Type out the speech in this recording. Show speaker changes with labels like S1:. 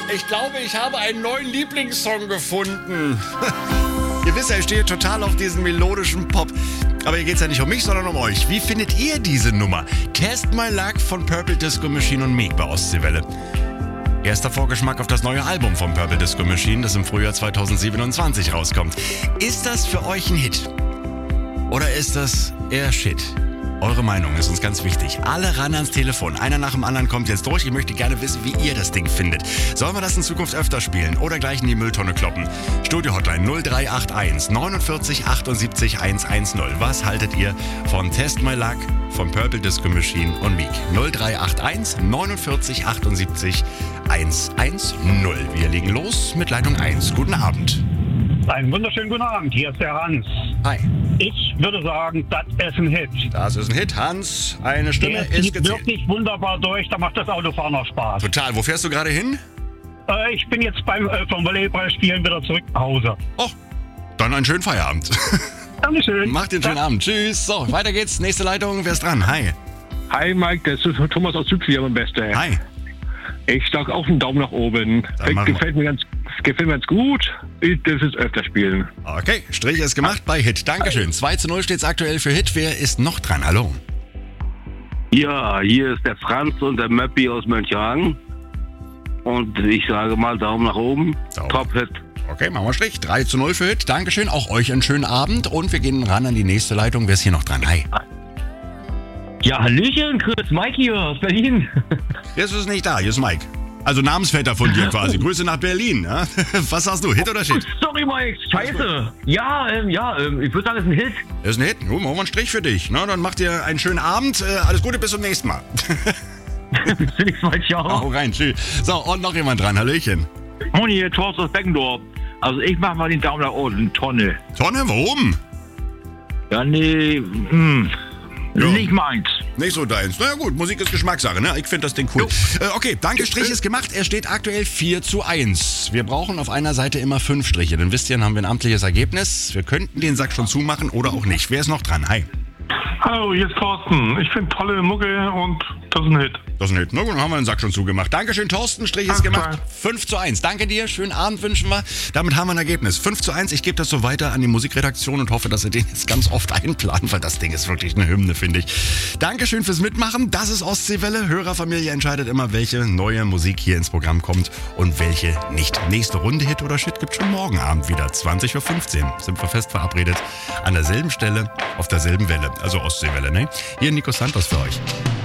S1: Ich glaube, ich habe einen neuen Lieblingssong gefunden. Ihr wisst ja, ich stehe total auf diesen melodischen Pop. Aber hier geht es ja nicht um mich, sondern um euch. Wie findet ihr diese Nummer? Test My Luck von Purple Disco Machine und Meek bei Ostseewelle. Erster Vorgeschmack auf das neue Album von Purple Disco Machine, das im Frühjahr 2027 rauskommt. Ist das für euch ein Hit? Oder ist das eher Shit? Eure Meinung ist uns ganz wichtig. Alle ran ans Telefon. Einer nach dem anderen kommt jetzt durch. Ich möchte gerne wissen, wie ihr das Ding findet. Sollen wir das in Zukunft öfter spielen oder gleich in die Mülltonne kloppen? Studio-Hotline 0381 49 78 110. Was haltet ihr von Test My Luck von Purple Disco Machine und Meek? 0381 49 78 110. Wir legen los mit Leitung 1. Guten Abend.
S2: Einen wunderschönen guten Abend, hier ist der Hans.
S1: Hi.
S2: Ich würde sagen, das ist ein Hit.
S1: Das ist ein Hit, Hans. Eine Stimme
S2: Der
S1: ist
S2: zieht
S1: gezählt.
S2: wirklich wunderbar durch, da macht das Autofahren noch Spaß.
S1: Total. Wo fährst du gerade hin?
S2: Ich bin jetzt vom Volleyballspielen wieder zurück nach Hause.
S1: Oh, dann einen schönen Feierabend.
S2: Dankeschön.
S1: Macht den schönen Abend. Tschüss. So, weiter geht's. Nächste Leitung. Wer ist dran? Hi.
S3: Hi Mike, das ist Thomas aus Südvier, mein Bester.
S1: Hi.
S3: Ich sag auch einen Daumen nach oben.
S1: Dann machen wir.
S3: Gefällt mir ganz gut. Ich darf es öfter spielen.
S1: Okay, Strich ist gemacht bei Hit. Dankeschön. 2:0 steht's aktuell für Hit. Wer ist noch dran? Hallo.
S4: Ja, hier ist der Franz und der Möppi aus Mönchhagen. Und ich sage mal Daumen nach oben.
S1: Daumen.
S4: Top-Hit.
S1: Okay, machen wir Strich. 3:0 für Hit. Dankeschön. Auch euch einen schönen Abend. Und wir gehen ran an die nächste Leitung. Wer ist hier noch dran? Hi.
S5: Ja, Hallöchen, Chris, Mike hier aus Berlin.
S1: Jetzt ist nicht da. Hier ist Mike. Also Namensvetter von dir quasi. Grüße nach Berlin. Ja? Was sagst du? Hit oder Shit?
S5: Sorry, Mike, scheiße. Ja, ich würde sagen, es ist ein Hit.
S1: Das ist ein Hit. Machen wir einen Strich für dich. Na, dann macht ihr einen schönen Abend. Alles Gute, bis zum nächsten Mal.
S5: Bis zum nächsten Mal, ciao.
S1: Hau rein, tschüss. So, und noch jemand dran. Hallöchen.
S6: Moni, hier, Thorsten aus Beckendorf. Also ich mach mal den Daumen nach unten, Tonne.
S1: Tonne, warum?
S6: Ja, nee,
S1: Ja.
S6: nicht meins.
S1: Nicht so deins. Na ja, gut, Musik ist Geschmackssache, ne? Ich finde das Ding cool. Okay, danke, Strich ist gemacht. Er steht aktuell 4:1. Wir brauchen auf einer Seite immer 5 Striche. Dann wisst ihr, dann haben wir ein amtliches Ergebnis. Wir könnten den Sack schon zumachen oder auch nicht. Wer ist noch dran? Hi.
S7: Hallo, hier ist Thorsten. Ich finde tolle Mucke und das ist ein Hit.
S1: Das ist ein Hit. Na gut, dann haben wir den Sack schon zugemacht. Dankeschön, Thorsten. Strich ist gemacht. 5:1. Danke dir. Schönen Abend wünschen wir. Damit haben wir ein Ergebnis. 5:1. Ich gebe das so weiter an die Musikredaktion und hoffe, dass sie den jetzt ganz oft einplanen, weil das Ding ist wirklich eine Hymne, finde ich. Dankeschön fürs Mitmachen. Das ist Ostseewelle. Hörerfamilie entscheidet immer, welche neue Musik hier ins Programm kommt und welche nicht. Nächste Runde Hit oder Shit gibt schon morgen Abend wieder. 20:15 Uhr. Sind wir fest verabredet. An derselben Stelle, auf derselben Welle. Also Ostseewelle, ne? Hier Nico Santos für euch.